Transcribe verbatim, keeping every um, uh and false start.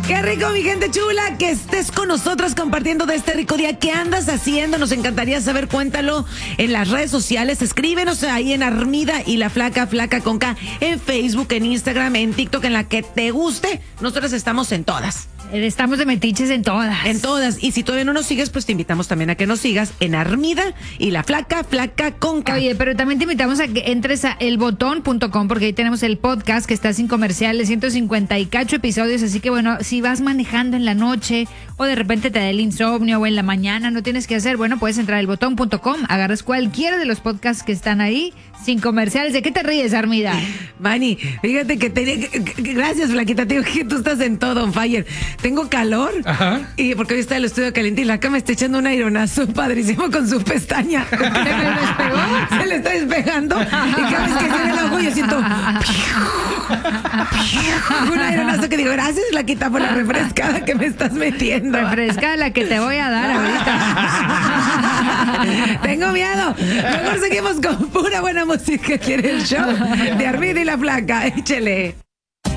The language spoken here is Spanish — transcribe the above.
Qué rico, mi gente chula, que estés con nosotros compartiendo de este rico día. ¿Qué andas haciendo? Nos encantaría saber, cuéntalo en las redes sociales. Escríbenos ahí en Armida y la Flaca, Flaca con K, en Facebook, en Instagram, en TikTok, en la que te guste. Nosotros estamos en todas. Estamos de metiches en todas. En todas. Y si todavía no nos sigues, pues te invitamos también a que nos sigas en Armida y la Flaca, Flaca con K. Oye, pero también te invitamos a que entres a el botón punto com porque ahí tenemos el podcast que está sin comerciales, ciento cincuenta y cacho episodios. Así que bueno, si vas manejando en la noche o de repente te da el insomnio o en la mañana, no tienes que hacer, bueno, puedes entrar al botón punto com, agarras cualquiera de los podcasts que están ahí sin comerciales. ¿De qué te ríes, Armida? Manny, fíjate que tenía que, que- gracias, Flaquita, te digo que tú estás en todo on fire. Tengo calor. Ajá. Y porque hoy está el estudio caliente y la cama está echando un aironazo padrísimo con su pestaña. ¿Se me despegó? Se le está despegando. Y cada vez que cierra el ojo yo siento un aironazo que digo, gracias, Flaquita, por la refrescada que me estás metiendo. Refresca la que te voy a dar ahorita. Tengo miedo. Mejor seguimos con pura buena música. ¿Quiere el show de Armida y la Flaca? Échele.